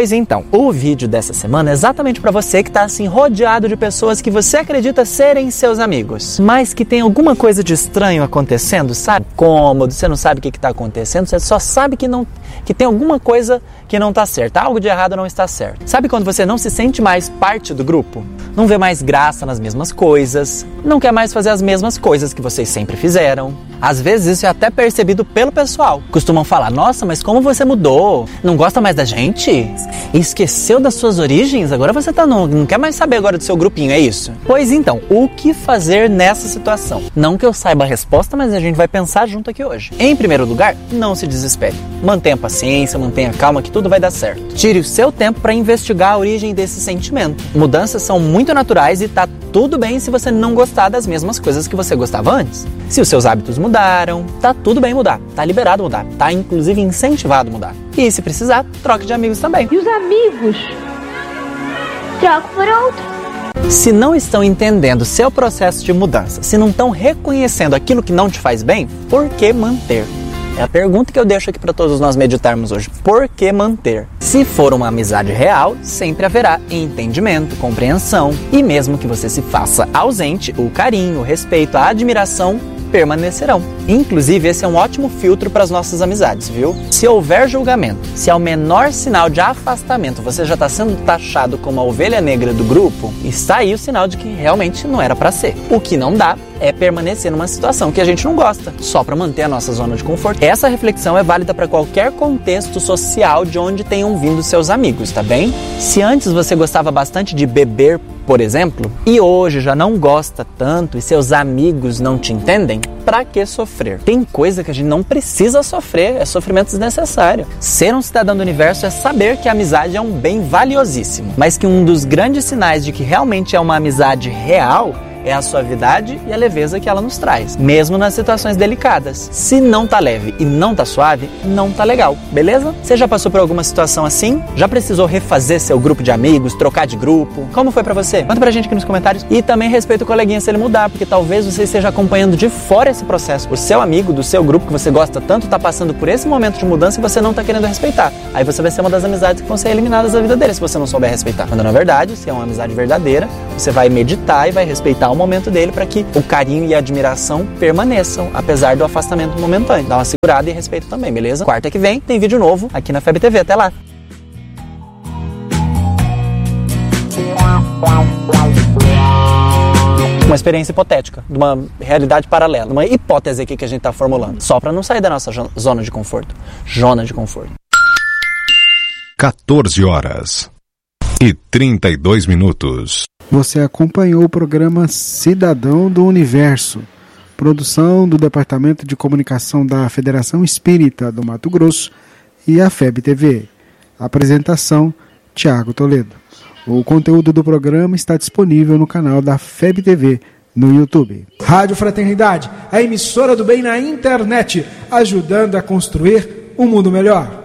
Pois então, o vídeo dessa semana é exatamente para você que tá assim rodeado de pessoas que você acredita serem seus amigos, mas que tem alguma coisa de estranho acontecendo, sabe? Cômodo, você não sabe o que tá acontecendo, você só sabe que tem alguma coisa que não tá certa, algo de errado não está certo. Sabe quando você não se sente mais parte do grupo? Não vê mais graça nas mesmas coisas, não quer mais fazer as mesmas coisas que vocês sempre fizeram. Às vezes isso é até percebido pelo pessoal. Costumam falar, nossa, mas como você mudou? Não gosta mais da gente? Esqueceu das suas origens? Agora você não quer mais saber agora do seu grupinho, é isso? Pois então, o que fazer nessa situação? Não que eu saiba a resposta, mas a gente vai pensar junto aqui hoje. Em primeiro lugar, não se desespere. Mantenha paciência, mantenha calma que tudo vai dar certo. Tire o seu tempo para investigar a origem desse sentimento. Mudanças são muito naturais e tá tudo bem se você não gostar das mesmas coisas que você gostava antes. Se os seus hábitos mudaram, tá tudo bem mudar, tá liberado mudar, tá inclusive incentivado mudar. E se precisar, troque de amigos também. E os amigos? Troco por outro. Se não estão entendendo seu processo de mudança, se não estão reconhecendo aquilo que não te faz bem, por que manter? É a pergunta que eu deixo aqui para todos nós meditarmos hoje. Por que manter? Se for uma amizade real, sempre haverá entendimento, compreensão. E mesmo que você se faça ausente, o carinho, o respeito, a admiração permanecerão. Inclusive, esse é um ótimo filtro para as nossas amizades, viu? Se houver julgamento, se ao menor sinal de afastamento você já está sendo taxado como a ovelha negra do grupo, está aí o sinal de que realmente não era para ser. O que não dá é permanecer numa situação que a gente não gosta, só para manter a nossa zona de conforto. Essa reflexão é válida para qualquer contexto social de onde tenham vindo seus amigos, tá bem? Se antes você gostava bastante de beber, por exemplo, e hoje já não gosta tanto e seus amigos não te entendem, pra que sofrer? Tem coisa que a gente não precisa sofrer, é sofrimento desnecessário. Ser um cidadão do universo é saber que a amizade é um bem valiosíssimo, mas que um dos grandes sinais de que realmente é uma amizade real é a suavidade e a leveza que ela nos traz, mesmo nas situações delicadas. Se não tá leve e não tá suave, não tá legal, beleza? Você já passou por alguma situação assim? Já precisou refazer seu grupo de amigos, trocar de grupo? Como foi pra você? Manda pra gente aqui nos comentários. E também respeita o coleguinha se ele mudar, porque talvez você esteja acompanhando de fora esse processo. O seu amigo do seu grupo que você gosta tanto tá passando por esse momento de mudança e você não tá querendo respeitar. Aí você vai ser uma das amizades que vão ser eliminadas da vida dele se você não souber respeitar. Quando na verdade, se é uma amizade verdadeira, você vai meditar e vai respeitar o momento dele para que o carinho e a admiração permaneçam, apesar do afastamento momentâneo. Dá uma segurada e respeito também, beleza? Quarta que vem tem vídeo novo aqui na FEB TV. Até lá! Uma experiência hipotética, de uma realidade paralela, uma hipótese aqui que a gente está formulando, só para não sair da nossa zona de conforto. Zona de conforto. 14h32. Você acompanhou o programa Cidadão do Universo, produção do Departamento de Comunicação da Federação Espírita do Mato Grosso e a FEB TV. Apresentação, Tiago Toledo. O conteúdo do programa está disponível no canal da FEB TV no YouTube. Rádio Fraternidade, a emissora do bem na internet, ajudando a construir um mundo melhor.